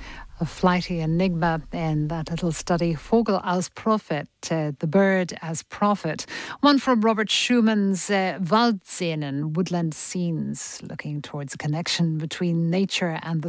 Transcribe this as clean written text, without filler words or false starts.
A flighty enigma in that little study, Vogel als Prophet, the bird as prophet. One from Robert Schumann's Waldszenen, woodland scenes, looking towards a connection between nature and the